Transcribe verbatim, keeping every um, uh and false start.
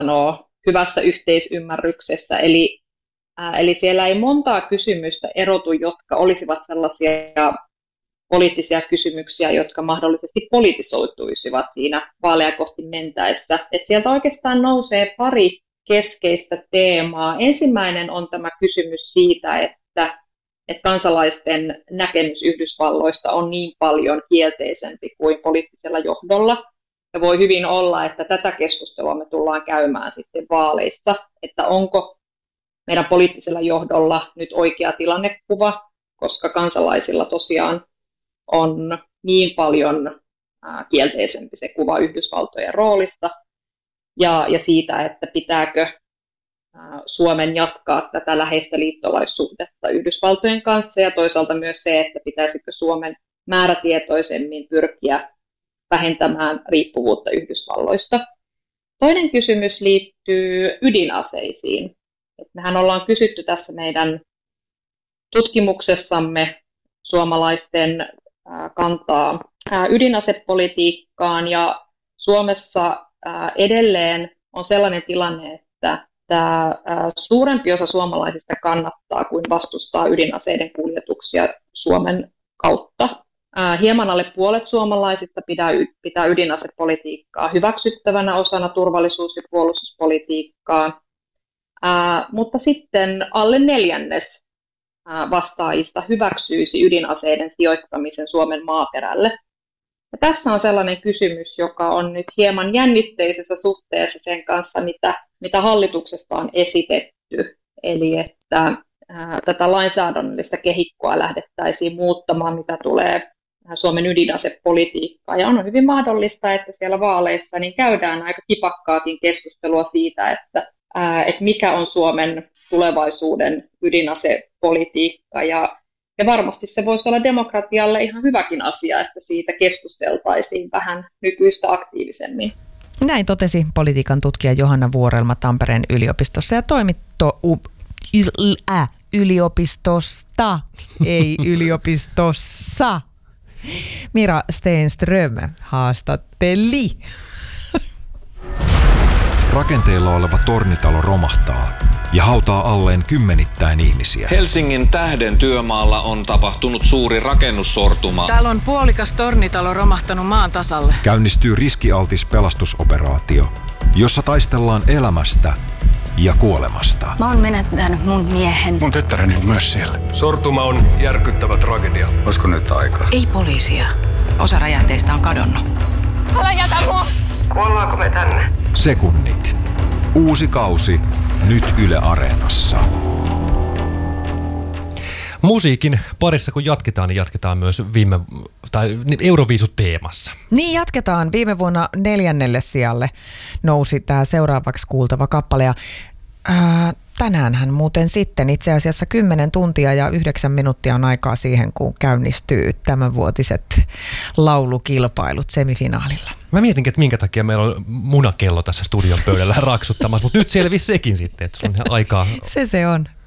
sanoa, hyvässä yhteisymmärryksessä. Eli, ää, eli siellä ei montaa kysymystä erotu, jotka olisivat sellaisia poliittisia kysymyksiä, jotka mahdollisesti politisoituisivat siinä vaaleja kohti mentäessä. Et sieltä oikeastaan nousee pari keskeistä teemaa. Ensimmäinen on tämä kysymys siitä, että, että kansalaisten näkemys Yhdysvalloista on niin paljon kielteisempi kuin poliittisella johdolla. Ja voi hyvin olla, että tätä keskustelua me tullaan käymään sitten vaaleissa, että onko meidän poliittisella johdolla nyt oikea tilannekuva, koska kansalaisilla tosiaan on niin paljon kielteisempi se kuva Yhdysvaltojen roolista ja, ja siitä, että pitääkö Suomen jatkaa tätä läheistä liittolaissuhdetta Yhdysvaltojen kanssa ja toisaalta myös se, että pitäisikö Suomen määrätietoisemmin pyrkiä vähentämään riippuvuutta Yhdysvalloista. Toinen kysymys liittyy ydinaseisiin. Mehän ollaan kysytty tässä meidän tutkimuksessamme suomalaisten kantaa ydinasepolitiikkaan ja Suomessa edelleen on sellainen tilanne, että tämä suurempi osa suomalaisista kannattaa kuin vastustaa ydinaseiden kuljetuksia Suomen kautta. Hieman alle puolet suomalaisista pitää, pitää ydinasepolitiikkaa hyväksyttävänä osana turvallisuus- ja puolustuspolitiikkaa, mutta sitten alle neljännes vastaajista hyväksyisi ydinaseiden sijoittamisen Suomen maaperälle. Ja tässä on sellainen kysymys, joka on nyt hieman jännitteisessä suhteessa sen kanssa, mitä, mitä hallituksesta on esitetty. Eli että ää, tätä lainsäädännöllistä kehikkoa lähdettäisiin muuttamaan, mitä tulee Suomen ydinasepolitiikkaan. Ja on hyvin mahdollista, että siellä vaaleissa niin käydään aika kipakkaakin keskustelua siitä, että, ää, että mikä on Suomen tulevaisuuden ydinasepolitiikka ja, ja varmasti se voisi olla demokratialle ihan hyväkin asia, että siitä keskusteltaisiin vähän nykyistä aktiivisemmin. Näin totesi politiikan tutkija Johanna Vuorelma Tampereen yliopistossa ja toimitto u, yl, ä, yliopistosta, ei yliopistossa. Mira Stenström haastatteli. Rakenteilla oleva tornitalo romahtaa ja hautaa alleen kymmenittäin ihmisiä. Helsingin Tähden työmaalla on tapahtunut suuri rakennussortuma. Täällä on puolikas tornitalo romahtanut maan tasalle. Käynnistyy riskialtis pelastusoperaatio, jossa taistellaan elämästä ja kuolemasta. Mä oon menettänyt mun miehen. Mun tyttäreni on myös siellä. Sortuma on järkyttävä tragedia. Olisiko nyt aika? Ei poliisia. Osa räjähteistä on kadonnut. Älä jätä mua! Kuollaanko me tänne? Sekunnit. Uusi kausi. Nyt Yle Areenassa. Musiikin parissa kun jatketaan, niin jatketaan myös viime, tai Euroviisut teemassa. Niin jatketaan. Viime vuonna neljännelle sijalle nousi tämä seuraavaksi kuultava kappale. Ja, ää, tänäänhän muuten sitten itse asiassa kymmenen tuntia ja yhdeksän minuuttia on aikaa siihen, kun käynnistyy tämänvuotiset laulukilpailut semifinaalilla. Mä mietinkin, että minkä takia meillä on munakello tässä studion pöydällä raksuttamassa, mutta nyt selvisi sekin sitten, että sulla on ihan aikaa. Se se on.